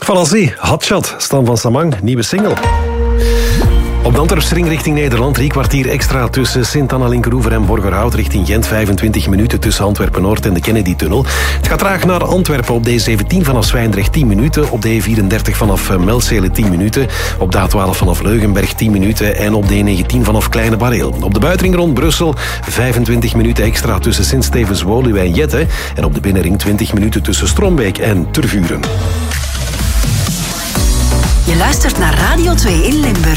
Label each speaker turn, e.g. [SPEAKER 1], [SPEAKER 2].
[SPEAKER 1] Valancy, Hotshot, Stan van Samang, nieuwe single. Op de Antwerpsring richting Nederland, 3 kwartier extra tussen Sint-Anna-Linkeroever en Borgerhout richting Gent, 25 minuten tussen Antwerpen-Noord en de Kennedy-tunnel. Het gaat traag naar Antwerpen op de E17 vanaf Zwijndrecht 10 minuten, op de E34 vanaf Melzele 10 minuten, op de A12 vanaf Leugenberg 10 minuten en op de E19 vanaf Kleine Bareel. Op de buitenring rond Brussel 25 minuten extra tussen Sint-Stevens-Woluwe en Jette en op de binnenring 20 minuten tussen Strombeek en Tervuren.
[SPEAKER 2] Je luistert naar Radio 2 in Limburg.